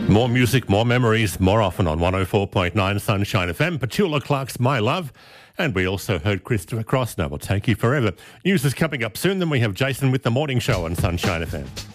More music, more memories, more often on 104.9 Sunshine FM. Petula Clark's My Love. And we also heard Christopher Cross. Now we'll take you forever. News is coming up soon. Then we have Jason with the morning show on Sunshine FM.